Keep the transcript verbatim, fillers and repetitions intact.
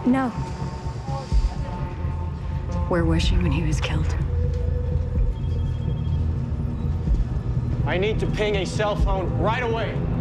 No. Where was she when he was killed? I need to ping a cell phone right away.